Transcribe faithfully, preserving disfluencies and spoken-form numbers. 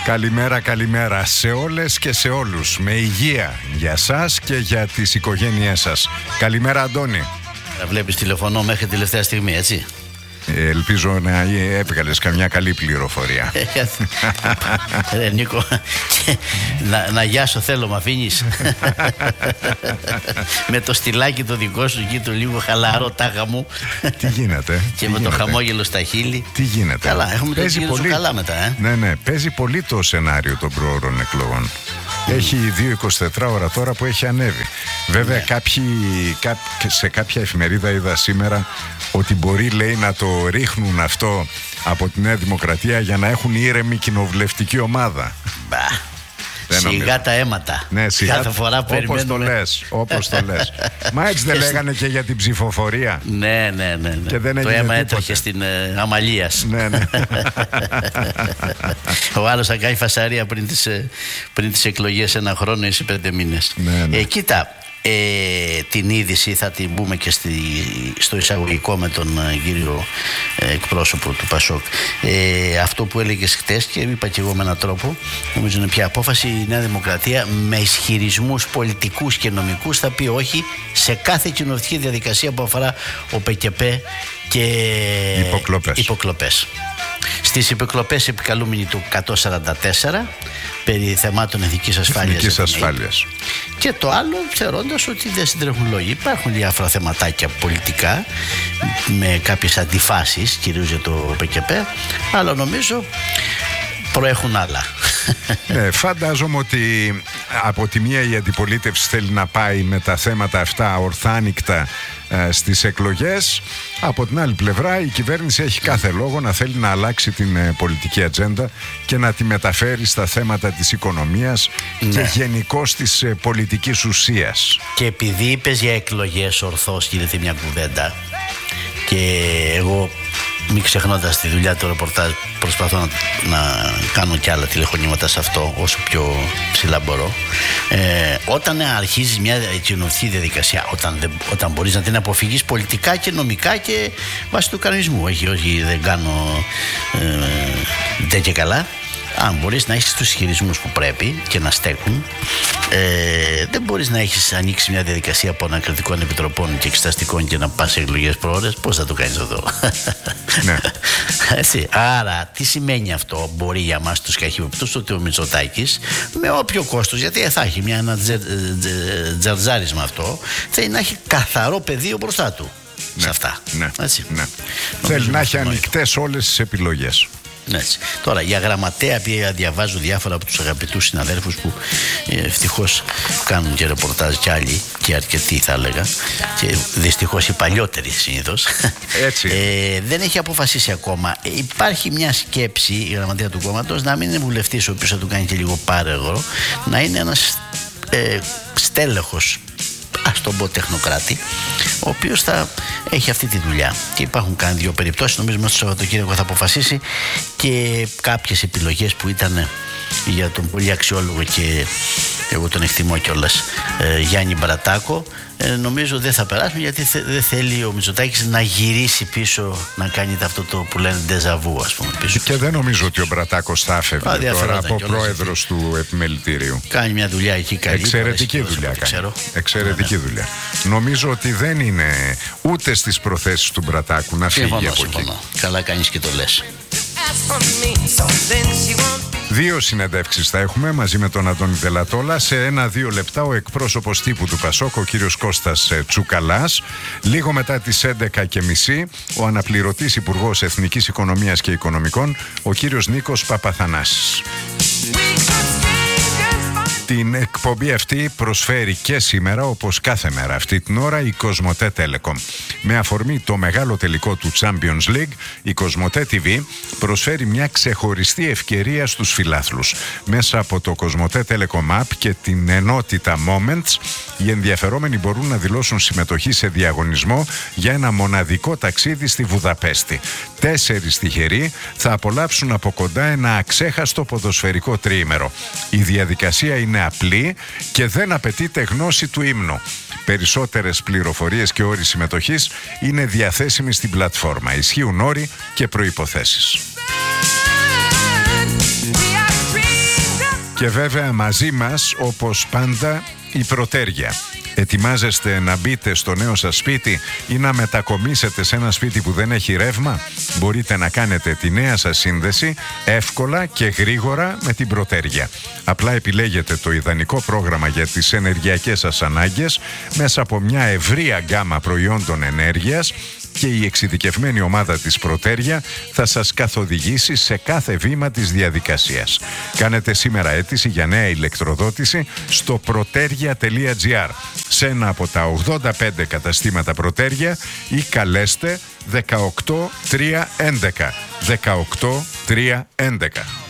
Καλημέρα, καλημέρα σε όλες και σε όλους. Με υγεία για σας και για τις οικογένειές σας. Καλημέρα, Αντώνη. Βλέπεις, τηλεφωνώ μέχρι τελευταία στιγμή, έτσι. Ελπίζω να έβγαλες καμιά καλή πληροφορία. Ρε Νίκο, να, να γιάσω θέλω, μ' αφήνεις? Με το στυλάκι το δικό σου εκεί, το λίγο χαλαρό τάχα μου. Τι γίνεται? Και τι με γίνεται? Το χαμόγελο στα χείλη. Τι γίνεται? Καλά, έχουμε το παίζει κύριο πολύ... καλά μετά, ε? Ναι, ναι, παίζει πολύ το σενάριο των προώρων εκλογών. Mm. Έχει δύο εικοσιτέσσερα ώρα τώρα που έχει ανέβει. Βέβαια, yeah. κάποιοι, κά... σε κάποια εφημερίδα είδα σήμερα ότι μπορεί, λέει, να το ρίχνουν αυτό από τη Νέα Δημοκρατία για να έχουν ήρεμη κοινοβουλευτική ομάδα. Μπα. Σιγά τα αίματα. Ναι, σιγά. Κάθε φορά που όπως το λες, όπως το λες. Μα έτσι δεν λέγανε και για την ψηφοφορία? Ναι, ναι, ναι, ναι. Και δεν το αίμα τίποτε. έτρεχε στην ε, Αμαλίας. Ναι, ναι. Ο άλλος θα κάνει φασαρία πριν τις, πριν τις εκλογές ένα χρόνο ή σε πέντε μήνες. Ναι, ναι. Ε, κοίτα, Ε, την είδηση θα την μπούμε και στη, στο εισαγωγικό με τον ε, κύριο ε, εκπρόσωπο του Πασόκ. Ε, αυτό που έλεγες χτες και είπα και εγώ με έναν τρόπο, νομίζω είναι πια απόφαση, η Νέα Δημοκρατία με ισχυρισμούς πολιτικούς και νομικούς θα πει όχι σε κάθε κοινοβουλευτική διαδικασία που αφορά ο ΠΚΠ και υποκλοπές. υποκλοπές. Στις υποκλοπές επικαλούμενοι του εκατόν σαράντα τέσσερα περί θεμάτων εθνικής ασφάλειας, εθνικής ασφάλειας. Και το άλλο θεωρώντας ότι δεν συντρέχουν λόγοι. Υπάρχουν διάφορα θεματάκια πολιτικά με κάποιες αντιφάσεις κυρίως για το ΠΚΠ, αλλά νομίζω προέχουν άλλα. Ναι, φαντάζομαι ότι από τη μία η αντιπολίτευση θέλει να πάει με τα θέματα αυτά ορθάνικτα ε, στις εκλογές. Από την άλλη πλευρά η κυβέρνηση έχει κάθε λόγο να θέλει να αλλάξει την ε, πολιτική ατζέντα και να τη μεταφέρει στα θέματα της οικονομίας, ναι, και γενικώς της ε, πολιτικής ουσίας. Και επειδή είπες για εκλογές ορθώς, γίνεται μια κουβέντα και εγώ, μην ξεχνώντας τη δουλειά του ρεπορτάζ, προσπαθώ να, να κάνω και άλλα τηλεφωνήματα σε αυτό όσο πιο ψηλά μπορώ. Ε, όταν αρχίζεις μια κοινοβουλευτική διαδικασία, όταν, δεν, όταν μπορείς να την αποφυγείς πολιτικά και νομικά και βάσει του κανονισμού, όχι, όχι, δεν κάνω ε, δεν και καλά. Αν μπορείς να έχεις τους ισχυρισμούς που πρέπει και να στέκουν, ε, δεν μπορείς να έχεις ανοίξει μια διαδικασία από ανακριτικών επιτροπών και εξεταστικών και να πας σε εκλογές προώρες. Πώς θα το κάνεις αυτό? Ναι. Έτσι. Άρα τι σημαίνει αυτό? Μπορεί για μας τους καχυποπτούς ότι ο Μητσοτάκης με όποιο κόστος, γιατί θα έχει μια, ένα τζε, τζε, τζαρτζάρισμα αυτό, θέλει να έχει καθαρό πεδίο μπροστά του, ναι, σε αυτά. Ναι. Έτσι. Ναι. Θέλει να έχει ανοιχτές όλες τις επιλογές. Έτσι. Τώρα για γραμματέα, πια διαβάζω διάφορα από τους αγαπητούς συναδέλφους που ε, ευτυχώς κάνουν και ρεπορτάζ κι άλλοι και αρκετοί θα έλεγα, και δυστυχώς οι παλιότεροι συνήθως. Έτσι. Ε, δεν έχει αποφασίσει ακόμα. Ε, υπάρχει μια σκέψη η γραμματέα του κόμματος να μην είναι βουλευτής ο οποίος θα του κάνει και λίγο πάρεγρο, να είναι ένας ε, στέλεχος, ας τον πω τεχνοκράτη, ο οποίος θα έχει αυτή τη δουλειά. Και υπάρχουν κάνει δύο περιπτώσεις, νομίζω μέσα στο Σαββατοκύριακο θα αποφασίσει, και κάποιες επιλογές που ήταν για τον πολύ αξιόλογο και εγώ τον εκτιμώ κιόλας ε, Γιάννη Μπρατάκο, ε, νομίζω δεν θα περάσουν, γιατί θε, δεν θέλει ο Μητσοτάκης να γυρίσει πίσω, να κάνει αυτό το που λένε ντεζαβού, ας πούμε, πίσω. Και δεν νομίζω ότι ο Μπρατάκος θα έφευγε τώρα από πρόεδρος εκεί του επιμελητήριου. Κάνει μια δουλειά εκεί καλή. Εξαιρετική δουλειά κάνει. Ξέρω. Εξαιρετική ναι, ναι. δουλειά. Νομίζω ότι δεν είναι ούτε στις προθέσεις του Μπρατάκου να φύγει συμφωνώ, από συμφωνώ. εκεί. Καλά κάνεις και το λες. Δύο συνεντεύξεις θα έχουμε μαζί με τον Αντώνη Δελατόλα. Σε ένα-δύο λεπτά ο εκπρόσωπος τύπου του Πασόκ, ο κύριος Κώστας Τσουκαλάς. Λίγο μετά τις έντεκα και μισή ο αναπληρωτής Υπουργός Εθνικής Οικονομίας και Οικονομικών, ο κύριος Νίκος Παπαθανάσης. Την εκπομπή αυτή προσφέρει και σήμερα, όπως κάθε μέρα αυτή την ώρα, η Κοσμοτέ Telecom. Με αφορμή το μεγάλο τελικό του Champions League, η Κοσμοτέ τι βι προσφέρει μια ξεχωριστή ευκαιρία στους φιλάθλους. Μέσα από το Κοσμοτέ Telecom App και την ενότητα Moments, οι ενδιαφερόμενοι μπορούν να δηλώσουν συμμετοχή σε διαγωνισμό για ένα μοναδικό ταξίδι στη Βουδαπέστη. Τέσσερις τυχεροί θα απολαύσουν από κοντά ένα αξέχαστο ποδοσφαιρικό τριήμερο. Η διαδικασία είναι απλή και δεν απαιτείται γνώση του ύμνου. Περισσότερες πληροφορίες και όροι συμμετοχής είναι διαθέσιμοι στην πλατφόρμα. Ισχύουν όροι και προϋποθέσεις. Και βέβαια μαζί μας, όπως πάντα, η Προτέρια. Ετοιμάζεστε να μπείτε στο νέο σας σπίτι ή να μετακομίσετε σε ένα σπίτι που δεν έχει ρεύμα? Μπορείτε να κάνετε τη νέα σας σύνδεση εύκολα και γρήγορα με την Προτέρια. Απλά επιλέγετε το ιδανικό πρόγραμμα για τις ενεργειακές σας ανάγκες μέσα από μια ευρεία γκάμα προϊόντων ενέργειας και η εξειδικευμένη ομάδα της Προτέρια θα σας καθοδηγήσει σε κάθε βήμα της διαδικασίας. Κάνετε σήμερα αίτηση για νέα ηλεκτροδότηση στο protergia τελεία gr σε ένα από τα ογδόντα πέντε καταστήματα Προτέρια ή καλέστε δεκαοκτώ τριακόσια έντεκα δεκαοκτώ τριακόσια έντεκα.